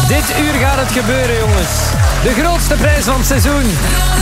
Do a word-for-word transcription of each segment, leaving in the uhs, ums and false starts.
Dit uur gaat het gebeuren, jongens. De grootste prijs van het seizoen.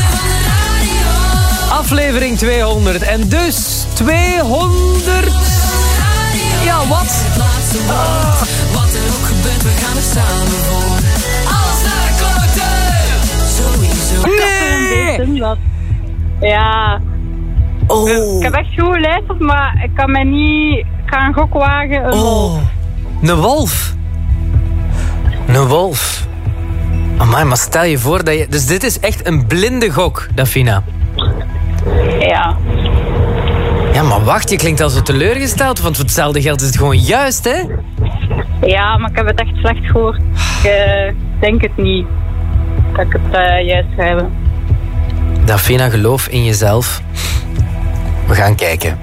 Aflevering tweehonderd. En dus tweehonderd... Ja, wat? Oh. Wat er ook gebeurt, we gaan er samen voor. Alles naar de klote! Sowieso. Nee! Ja. Oh. Ik heb echt goed geluisterd, maar ik kan mij niet gaan gok wagen. Een oh. wolf. Een wolf? Een wolf. Amai, maar stel je voor dat je... Dus dit is echt een blinde gok, Davina. Ja. Ja, maar wacht, je klinkt al zo teleurgesteld, want voor hetzelfde geld is het gewoon juist, hè? Ja, maar ik heb het echt slecht gehoord. Ik uh, denk het niet dat ik het uh, juist ga hebben. Davina, geloof in jezelf. We gaan kijken.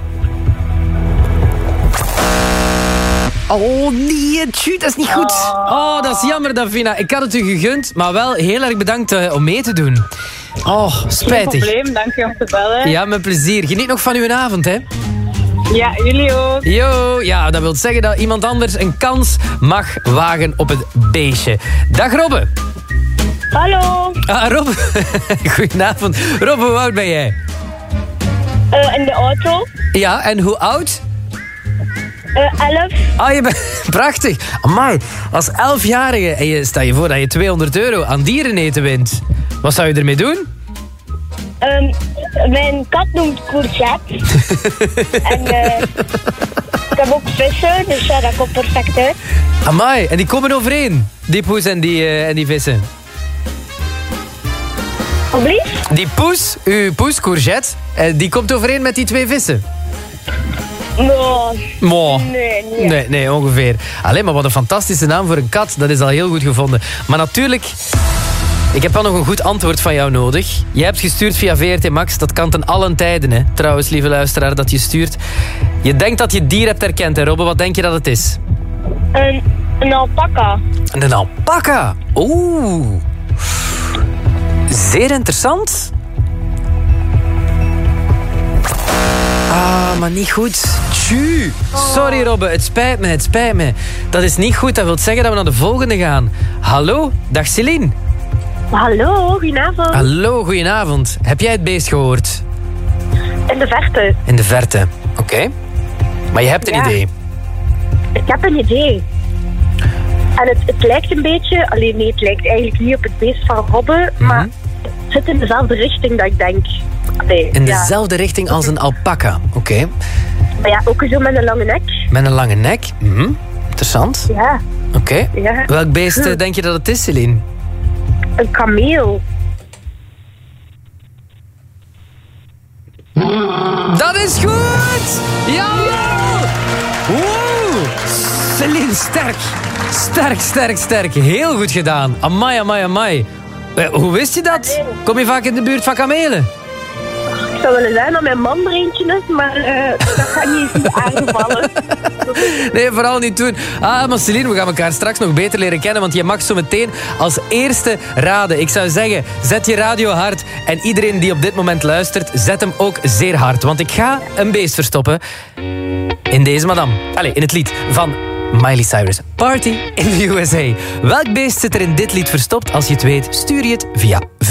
Oh nee, tju, dat is niet goed. Oh, dat is jammer, Davina. Ik had het u gegund, maar wel heel erg bedankt uh, om mee te doen. Oh, spijtig. Geen probleem, dank je om te bellen. Ja, met plezier. Geniet nog van uw avond, hè. Ja, jullie ook. Yo, ja, dat wil zeggen dat iemand anders een kans mag wagen op het beestje. Dag, Robbe. Hallo. Ah, Rob. Goedenavond. Rob, hoe oud ben jij? Uh, in de auto. Ja, en hoe oud? Uh, elf. Ah, je bent... Prachtig. Amai, als elfjarige en je stel je voor dat je tweehonderd euro aan diereneten wint. Wat zou je ermee doen? Um, mijn kat noemt courgette. En uh, ik heb ook vissen, dus ja, dat komt perfect uit. Amai, en die komen overeen, die poes en die, uh, en die vissen. Alblieft? Die poes, uw poes, courgette, uh, die komt overeen met die twee vissen. No. Mo. Nee, nee. nee, nee, ongeveer. Alleen maar wat een fantastische naam voor een kat. Dat is al heel goed gevonden. Maar natuurlijk, ik heb wel nog een goed antwoord van jou nodig. Je hebt gestuurd via V R T Max. Dat kan ten allen tijden, hè. Trouwens, lieve luisteraar, dat je stuurt. Je denkt dat je het dier hebt herkend, hè, Robbe? Wat denk je dat het is? Een, een alpaca. Een alpaca? Oeh. Zeer interessant. Ah, maar niet goed. Tju. Sorry, Robbe. Het spijt me, het spijt me. Dat is niet goed. Dat wil zeggen dat we naar de volgende gaan. Hallo, dag Celine. Hallo, goedenavond. Hallo, goedenavond. Heb jij het beest gehoord? In de verte. In de verte. Oké. Okay. Maar je hebt een ja. idee. Ik heb een idee. En het, het lijkt een beetje... Alleen nee, het lijkt eigenlijk niet op het beest van Robbe. Mm-hmm. Maar het zit in dezelfde richting dat ik denk... Nee, in dezelfde ja. richting als een alpaca. Oké. Okay. Maar ja, ook zo met een lange nek. Met een lange nek? Mm-hmm. Interessant. Ja. Oké. Okay. Ja. Welk beest hm. denk je dat het is, Celine? Een kameel. Dat is goed! Jawel! Wow! Celine, sterk. Sterk, sterk, sterk. Heel goed gedaan. Amai, amai, amai. Hoe wist je dat? Kom je vaak in de buurt van kamelen? Ik zou willen zijn dat mijn man er eentje is, maar uh, dat gaat niet eens aangevallen. Nee, vooral niet doen. Ah, maar Celine, we gaan elkaar straks nog beter leren kennen, want je mag zo meteen als eerste raden. Ik zou zeggen, zet je radio hard en iedereen die op dit moment luistert, zet hem ook zeer hard. Want ik ga een beest verstoppen in deze madame. Allee, in het lied van Miley Cyrus. Party in the U S A. Welk beest zit er in dit lied verstopt? Als je het weet, stuur je het via